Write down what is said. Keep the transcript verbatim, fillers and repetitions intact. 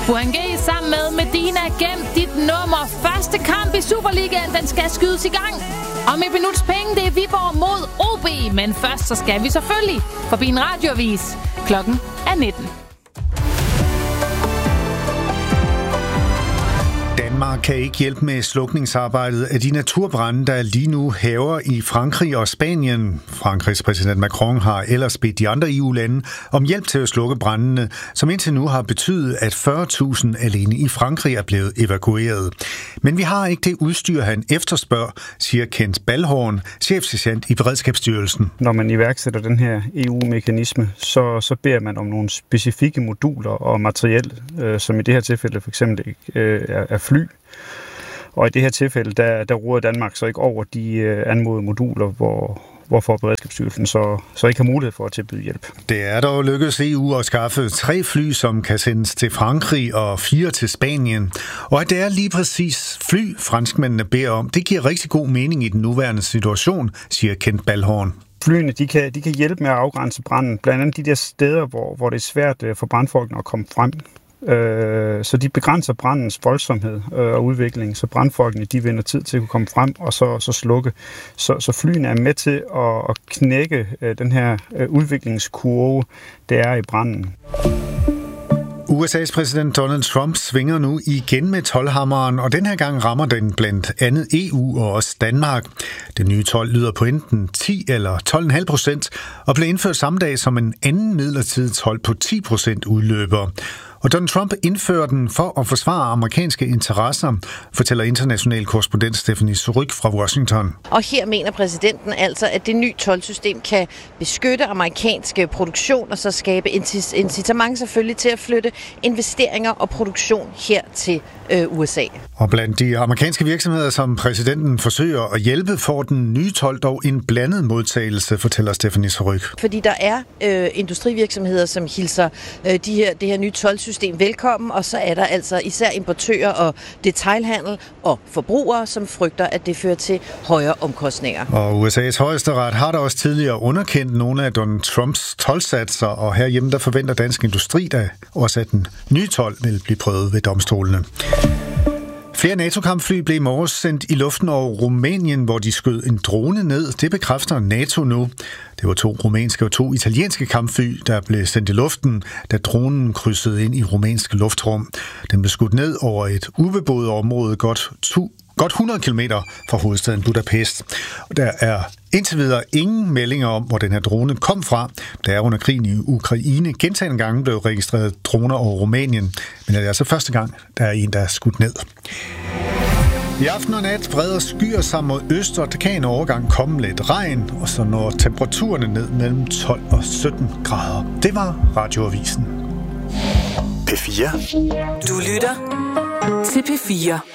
Burhan G sammen med Medina, gem dit nummer. Første kamp i Superligaen, den skal skydes i gang. Om et minuts penge, det er Viborg mod O B. Men først så skal vi selvfølgelig forbi en radioavis. Klokken er nitten. Danmark kan ikke hjælpe med slukningsarbejdet af de naturbrande, der lige nu hærger i Frankrig og Spanien. Frankrigs præsident Macron har ellers bedt de andre E U-lande om hjælp til at slukke brandene, som indtil nu har betydet, at fyrre tusind alene i Frankrig er blevet evakueret. Men vi har ikke det udstyr, han efterspørger, siger Kent Balhorn, chefsergent i Beredskabsstyrelsen. Når man iværksætter den her E U-mekanisme, så, så beder man om nogle specifikke moduler og materiel, øh, som i det her tilfælde for eksempel øh, er, er fly. Og i det her tilfælde, der, der råder Danmark så ikke over de øh, anmodede moduler, hvor, hvorfor Beredskabsstyrelsen så, så ikke har mulighed for at tilbyde hjælp. Det er dog lykkedes E U at skaffe tre fly, som kan sendes til Frankrig og fire til Spanien. Og at det er lige præcis fly, franskmændene beder om, det giver rigtig god mening i den nuværende situation, siger Kent Balhorn. Flyene de kan, de kan hjælpe med at afgrænse branden, blandt andet de der steder, hvor, hvor det er svært for brandfolkene at komme frem. Så de begrænser brandens voldsomhed og udvikling, så brandfolkene de vinder tid til at komme frem og så, så slukke. Så, så flyene er med til at, at knække den her udviklingskurve, der er i branden. U S A's præsident Donald Trump svinger nu igen med toldhammeren, og den her gang rammer den blandt andet E U og også Danmark. Den nye told lyder på enten ti eller tolv komma fem procent og blev indført samme dag som en anden midlertidig told på ti procent udløber. Og Donald Trump indfører den for at forsvare amerikanske interesser, fortæller international korrespondent Stephanie Suryk fra Washington. Og her mener præsidenten altså, at det nye toldsystem kan beskytte amerikanske produktion og så skabe incitament selvfølgelig til at flytte investeringer og produktion her til øh, U S A. Og blandt de amerikanske virksomheder, som præsidenten forsøger at hjælpe, får den nye told dog en blandet modtagelse, fortæller Stephanie Suryk. Fordi der er øh, industrivirksomheder, som hilser øh, de her, det her nye toldsystem velkommen, og så er der altså især importører og detailhandel og forbrugere, som frygter, at det fører til højere omkostninger. Og U S A's højesteret har da også tidligere underkendt nogle af Donald Trumps toldsatser, og herhjemme der forventer Dansk Industri da også, at den nye told vil blive prøvet ved domstolene. Flere NATO-kampfly blev i morges sendt i luften over Rumænien, hvor de skød en drone ned. Det bekræfter NATO nu. Det var to rumænske og to italienske kampfly, der blev sendt i luften, da dronen krydsede ind i rumænsk luftrum. Den blev skudt ned over et ubeboet område godt to Godt hundrede kilometer fra hovedstaden Budapest. Der er indtil videre ingen meldinger om, hvor den her drone kom fra. Der er under krigen i Ukraine gentagne gange blev registreret droner over Rumænien, men det er altså første gang, der er en, der er skudt ned. I aften og nat breder skyer sig mod øst, og der kan en overgang komme lidt regn, og så når temperaturerne ned mellem tolv og sytten grader. Det var Radioavisen. P fire. Du lytter til P fire.